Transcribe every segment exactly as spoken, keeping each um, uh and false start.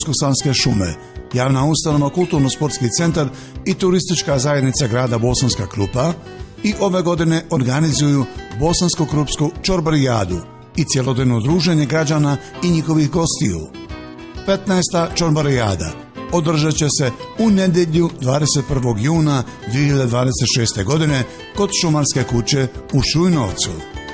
Bosanske šume, javna ustanova Kulturno-sportski centar i turistička zajednica grada Bosanska Krupa i ove godine organizuju Bosansko-krupsku čorbarijadu i cjelodnevno druženje građana i njihovih gostiju. petnaesta čorbarijada održat će se u nedjelju dvadeset prvog juna dvije hiljade dvadeset šeste. godine kod Šumarske kuće u Šujnovcu.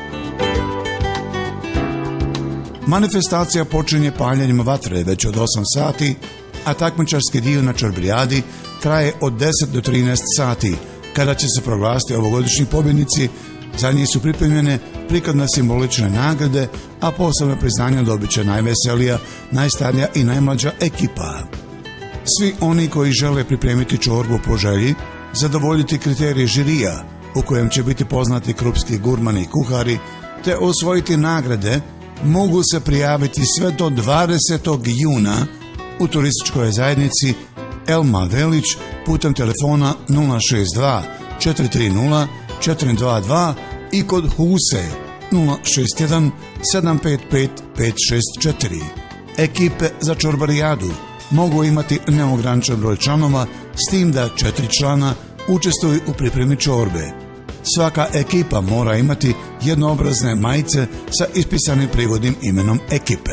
Manifestacija počinje paljenjem vatre već od osam sati, a takmičarski dio na čorbarijadi traje od deset do trinaest sati, kada će se proglasiti ovogodišnji pobjednici. Za njih su pripremljene prikladne simbolične nagrade, a posebno priznanja dobit će najveselija, najstarija i najmlađa ekipa. Svi oni koji žele pripremiti čorbu po želji, zadovoljiti kriterije žirija, u kojem će biti poznati krupski gurmani i kuhari, te osvojiti nagrade, mogu se prijaviti sve do dvadesetog juna u turističkoj zajednici Elma Velić putem telefona nula šest dva četiri tri nula četiri dva dva i kod Huse nula šest jedan sedam pet pet pet šest četiri. Ekipe za čorbarijadu mogu imati neograničen broj članova, s tim da četiri člana učestvuju u pripremi čorbe. Svaka ekipa mora imati jednoobrazne majice sa ispisanim prigodnim imenom ekipe.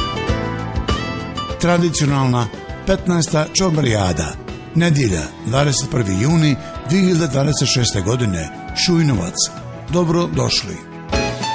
Tradicionalna petnaesta čorbarijada, nedjelja dvadeset prvi juni dvije hiljade dvadeset šeste. godine, Šujnovac. Dobro došli.